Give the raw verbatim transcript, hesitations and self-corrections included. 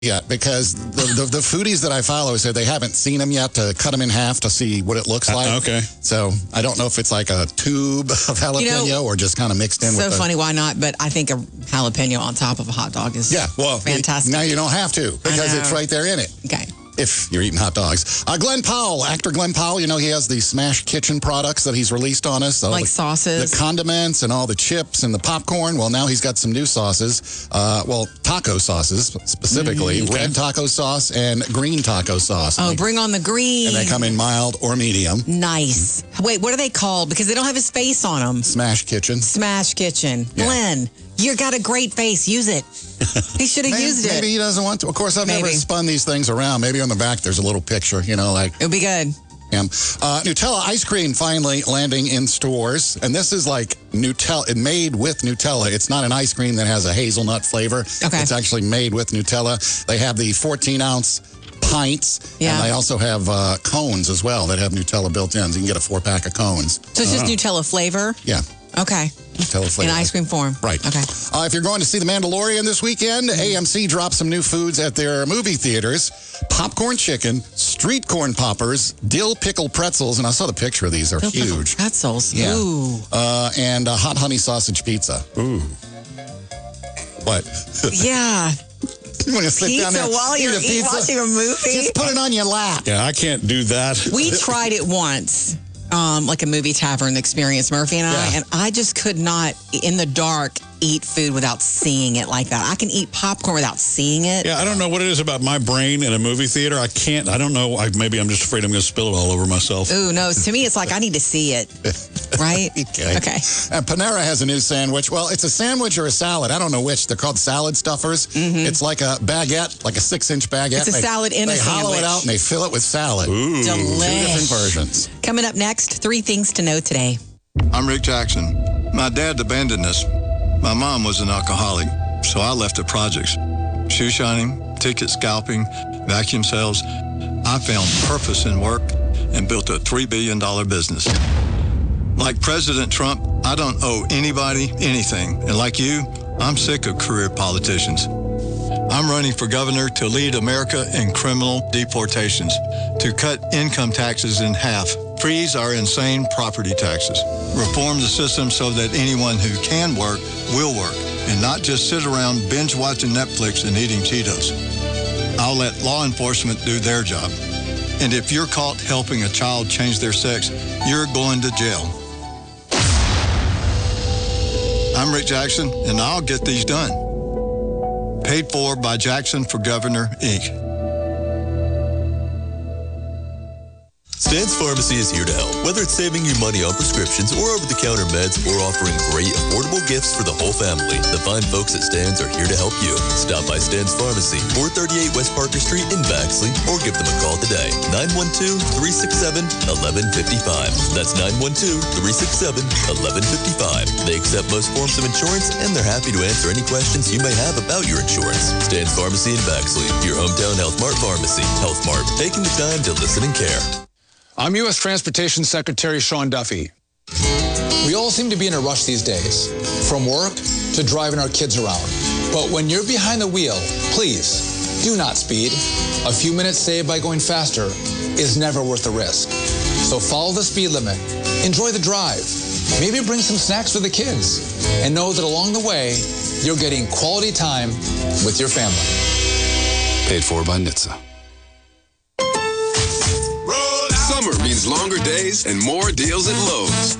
yet because the, the the foodies that I follow said they haven't seen them yet to cut them in half to see what it looks like. Uh, okay. So I don't know if it's like a tube of jalapeno you know, or just kind of mixed in so with So funny, the, why not? But I think a jalapeno on top of a hot dog is yeah, well, fantastic. Now you don't have to because it's right there in it. Okay. If you're eating hot dogs. Uh, Glenn Powell, actor Glenn Powell, you know, he has the Smash Kitchen products that he's released on us. Like the, sauces. The condiments and all the chips and the popcorn. Well, now he's got some new sauces. Uh, well, taco sauces specifically. Mm, okay. Red taco sauce and green taco sauce. Oh, they, bring on the green. And they come in mild or medium. Nice. Mm-hmm. Wait, what are they called? Because they don't have his face on them. Smash Kitchen. Smash Kitchen. Yeah. Glenn, you got a great face. Use it. He should have used it. Maybe he doesn't want to. Of course, I've maybe. never spun these things around. Maybe on the back there's a little picture, you know, like. It'll be good. Yeah. Uh, Nutella ice cream finally landing in stores. And this is like Nutella, made with Nutella. It's not an ice cream that has a hazelnut flavor. Okay. It's actually made with Nutella. They have the fourteen ounce pints. Yeah. And they also have uh, cones as well that have Nutella built in. So you can get a four pack of cones. So it's just uh-huh. Nutella flavor? Yeah. Okay. Nutella flavor. In ice cream form. Right. Okay. Uh, if you're going to see The Mandalorian this weekend, A M C dropped some new foods at their movie theaters. Popcorn chicken, street corn poppers, dill pickle pretzels, and I saw the picture of these. They're dill huge. Pretzels. Yeah. Ooh. Uh, and uh, hot honey sausage pizza. Ooh. What? Yeah. You want to sit pizza down there while you're eat a pizza? watching a movie? Just put it on your lap. Yeah, I can't do that. We tried it once. Um, like a movie tavern experience, Murphy and I, yeah. and I just could not, in the dark, eat food without seeing it like that. I can eat popcorn without seeing it. Yeah, I don't know what it is about my brain in a movie theater. I can't, I don't know. I, maybe I'm just afraid I'm going to spill it all over myself. Ooh, no. To me, it's like I need to see it. Right? Okay. Okay. And Panera has a new sandwich. Well, it's a sandwich or a salad. I don't know which. They're called salad stuffers. Mm-hmm. It's like a baguette, like a six-inch baguette. It's a they, salad in they a sandwich. They hollow it out and they fill it with salad. Ooh. Delish. Two different versions. Coming up next, three things to know today. I'm Rick Jackson. My dad abandoned us. My mom was an alcoholic, so I left the projects. Shoe shining, ticket scalping, vacuum sales. I found purpose in work and built a three billion dollars business. Like President Trump, I don't owe anybody anything. And like you, I'm sick of career politicians. I'm running for governor to lead America in criminal deportations, to cut income taxes in half, freeze our insane property taxes, reform the system so that anyone who can work will work, and not just sit around binge watching Netflix and eating Cheetos. I'll let law enforcement do their job. And if you're caught helping a child change their sex, you're going to jail. I'm Rick Jackson, and I'll get these done. Paid for by Jackson for Governor, Incorporated. Stan's Pharmacy is here to help, whether it's saving you money on prescriptions or over-the-counter meds or offering great, affordable gifts for the whole family. The fine folks at Stan's are here to help you. Stop by Stan's Pharmacy, four thirty-eight West Parker Street in Baxley, or give them a call today, nine one two, three six seven, one one five five. That's nine one two, three six seven, one one five five. They accept most forms of insurance, and they're happy to answer any questions you may have about your insurance. Stan's Pharmacy in Baxley, your hometown Health Mart pharmacy. Health Mart, taking the time to listen and care. I'm U S Transportation Secretary Sean Duffy. We all seem to be in a rush these days, from work to driving our kids around. But when you're behind the wheel, please do not speed. A few minutes saved by going faster is never worth the risk. So follow the speed limit, enjoy the drive, maybe bring some snacks for the kids, and know that along the way, you're getting quality time with your family. Paid for by N H T S A. Summer means longer days and more deals at Lowe's.